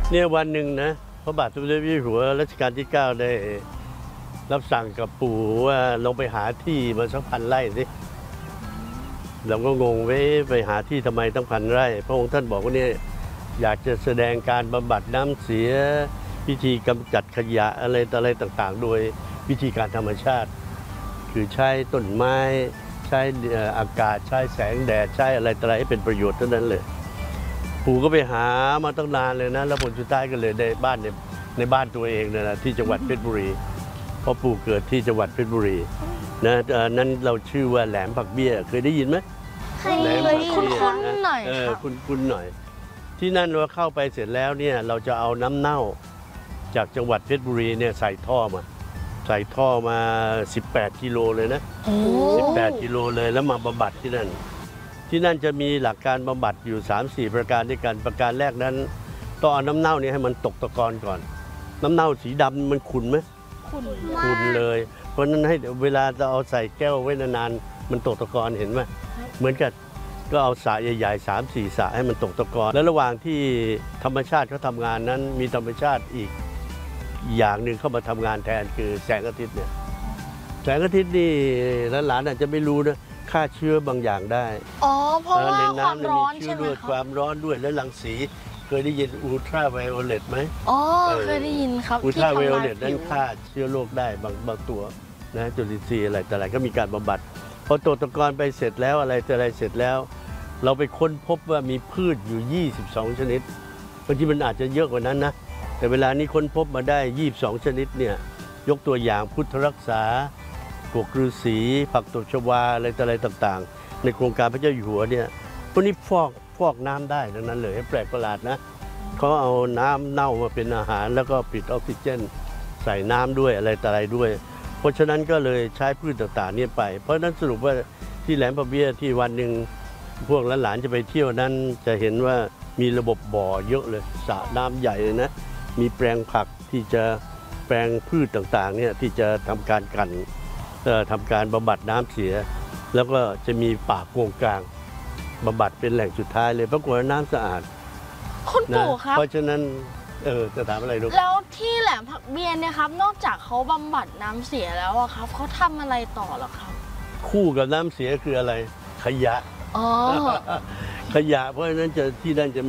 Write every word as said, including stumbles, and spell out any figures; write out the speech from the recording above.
เนี่ยวันหนึ่งนะพระบาทสมเด็จพระเจ้าอยู่หัวรัชกาลที่เก้าได้รับสั่งกับปู่ว่าลงไปหาที่มาสักพันไร่สิเราก็งงไว้ไปหาที่ทำไมต้องพันไร่พระองค์ท่านบอกว่าเนี่ยอยากจะแสดงการบำบัดน้ำเสียวิธีกำจัดขยะอะไรต่ออะไรต่างๆ โดยวิธีการธรรมชาติ คือใช้ต้นไม้ใช้อากาศใช้แสงแดดใช้อะไรต่ออะไรให้เป็นประโยชน์เท่านั้นเลยปู่ก็ไปหามาตั้งนานเลยนะแล้วผลสุดท้ายก็เลยได้บ้านในในบ้านตัวเองเนี่ยนะที่จังหวัดเพชรบุรีเพราะปู่เกิดที่จังหวัดเพชรบุรีนะนั้นเราชื่อว่าแหลมผักเบี้ยเคยได้ยินไหมเคยแหลมเคผัยกคุ้เบี้ยนนะๆหน่อยเออครับคุ้นๆหน่อย ที่นั่นเราเข้าไปเสร็จแล้วเนี่ยเราจะเอาน้ำเน่าจากจังหวัดเพชรบุรีเนี่ยใส่ท่อมาใส่ท่อมาสิบแปดกิโลเลยนะโอ้สิบแปดกิโลเลยแล้วมาบำบัดที่นั่นที่นั่นจะมีหลักการบำบัดอยู่ สามสี่ ประการด้วยกันประการแรกนั้นต้องเอาน้ำเน่านี่ให้มันตกตะกอนก่อน น้ำเน่าสีดำมันขุ่นไหมคุณขุ่นเลย เพราะฉะนั้นให้เวลาจะเอาใส่แก้วไว้นานๆมันตกตะกอนเห็นไหมเหมือนกับก็เอาสระใหญ่ๆสามสี่สระให้มันตกตะกอนแล้วระหว่างที่ธรรมชาติเขาทำงานนั้นมีธรรมชาติอีกอย่างหนึ่งเข้ามาทำงานแทนคือแสงอาทิตย์เนี่ยแสงอาทิตย์นี่หลานๆอาจจะไม่รู้นะฆ่าเชื้อบางอย่างได้อ๋อเพราะว่าในความน้ำร้อนมีเชื้ใช่อไหมด้วยคครับ วามร้อนด้วยและรังสีเคยได้ยินอูทราไวโอเลตไหมอ๋อเออเคยได้ยินครับอูทที่ราทำไวโอลายเลตนั้นผิวฆ่าเชื้อโรคได้บางบางตัวนะจุลินทรีย์อะไรแต่อะไรก็มีการบำบัดพอตกตะกอนไปเสร็จแล้วอะไรแต่อะไรเสร็จแล้ว เราไปค้นพบว่ามีพืชอยู่ยี่สิบสองชนิดบางทีมันอาจจะเยอะกว่านั้นนะแต่เวลานี้ค้นพบมาได้ยี่สิบสองชนิดเนี่ยยกตัวอย่างพุทธรักษากวกฤาษีผักตบชวาอะไรต่ออะไรต่างๆ ในโครงการพระเจ้าอยู่หัวเนี่ยพวกนี้ฟอกฟอกน้ำได้ทั้งนั้นเลยแปลกประหลาดนะเขาเอาน้ำเน่ามาเป็นอาหารแล้วก็ปิดออกซิเจนใส่น้ำด้วยอะไรต่ออะไรด้วย เพราะฉะนั้นก็เลยใช้พืชต่างๆเนี่ยไป เพราะฉะนั้นสรุปว่าที่แหลมพระเบี้ยที่วันหนึ่งพวกหลานๆจะไปเที่ยวนั้นจะเห็นว่ามีระบบบ่อเยอะเลยสระน้ำใหญ่เลยนะมีแปลงผักที่จะแปลงพืชต่างๆเนี่ยที่จะทำการกันเอ่อทำการบำบัดน้ำเสีย แล้วก็จะมีป่าโกงกลางบำบัดเป็นแหล่งสุดท้ายเลยปรากฏว่าน้ำสะอาดคุณนะปู่ครับเพราะฉะนั้นเออจะถามอะไรลูกแล้วที่แหลมผักเบี้ยเนี่ยครับ นอกจากเขาบำบัดน้ำเสียแล้วอะครับเขาทำอะไรต่อเหรอครับคู่กับน้ำเสียคืออะไรขยะอ๋อขยะเพราะฉะนั้นจะที่นั่นจะ